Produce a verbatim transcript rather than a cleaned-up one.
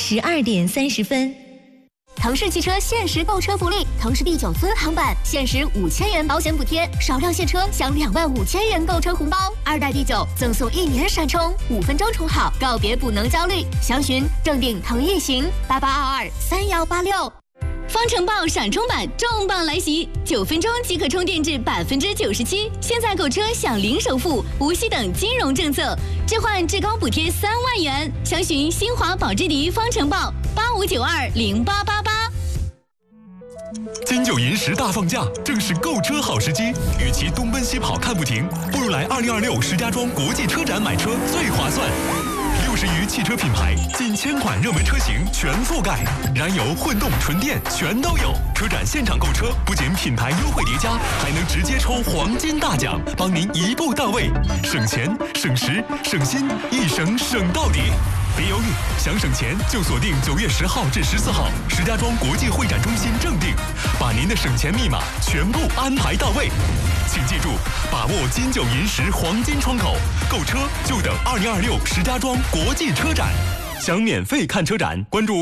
十二点三十分。 腾势汽车限时购车福利，腾势第九尊航版限时五千元保险补贴，少量现车享两万五千元购车红包，二代第九赠送一年闪充，五分钟充好，告别补能焦虑。详询正定腾逸行八八二二三幺八六。 方程豹闪充版重磅来袭，九分钟即可充电至百分之九十七。现在购车享零首付、无息等金融政策，置换至高补贴三万元。详询新华保之迪方程豹八五九二零八八八。 金九银十大放假，正是购车好时机。与其东奔西跑看不停，不如来二零二六石家庄国际车展买车最划算。六十余汽车品牌，近千款热门车型全覆盖，燃油、混动、纯电全都有。车展现场购车，不仅品牌优惠叠加，还能直接抽黄金大奖，帮您一步到位，省钱、省时、省心，一省省到底。别犹豫，想省钱就锁定九月十号至十四号石家庄国际会展中心正定，把您的省钱密码全部安排到位。请记住，把握金九银十黄金窗口，购车就等二零二六石家庄国际车展。想免费看车展，关注